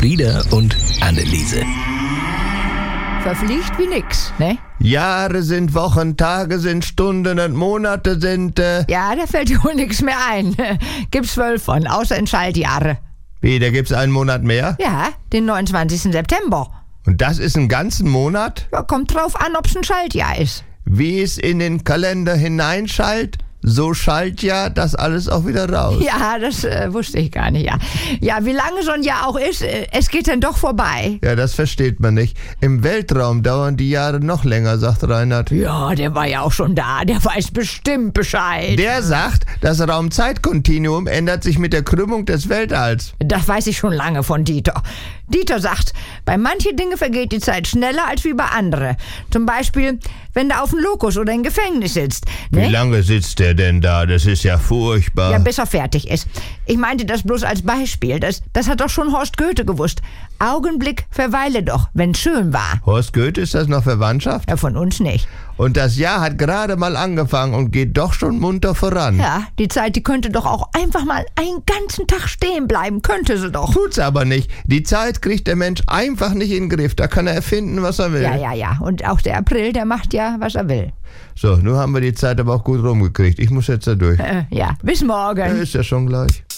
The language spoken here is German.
Frieda und Anneliese. Verfliegt wie nix, ne? Jahre sind Wochen, Tage sind Stunden und Monate sind... Ja, da fällt dir wohl nix mehr ein. Gibt's 12 von, außer in Schaltjahre. Wie, da gibt's einen Monat mehr? Ja, den 29. September. Und das ist einen ganzen Monat? Ja, kommt drauf an, ob's ein Schaltjahr ist. Wie es in den Kalender hineinschallt, so schallt ja das alles auch wieder raus. Ja, das wusste ich gar nicht, ja. Ja, wie lange so ein Jahr auch ist, es geht dann doch vorbei. Ja, das versteht man nicht. Im Weltraum dauern die Jahre noch länger, sagt Reinhard. Ja, der war ja auch schon da, der weiß bestimmt Bescheid. Der sagt, das Raumzeitkontinuum ändert sich mit der Krümmung des Weltalls. Das weiß ich schon lange von Dieter. Dieter sagt, bei manchen Dingen vergeht die Zeit schneller als wie bei anderen. Zum Beispiel, wenn du auf dem Lokus oder im Gefängnis sitzt. Ne? Wie lange sitzt der denn da? Das ist ja furchtbar. Ja, bis er fertig ist. Ich meinte das bloß als Beispiel. Das hat doch schon Horst Goethe gewusst. Augenblick verweile doch, wenn's schön war. Horst Goethe, ist das noch Verwandtschaft? Ja, von uns nicht. Und das Jahr hat gerade mal angefangen und geht doch schon munter voran. Ja, die Zeit, die könnte doch auch einfach mal einen ganzen Tag stehen bleiben. Könnte sie doch. Tut's aber nicht. Die Zeit kriegt der Mensch einfach nicht in den Griff. Da kann er erfinden, was er will. Ja. Und auch der April, der macht ja, was er will. So, nun haben wir die Zeit aber auch gut rumgekriegt. Ich muss jetzt da durch. Ja, bis morgen. Ist ja schon gleich.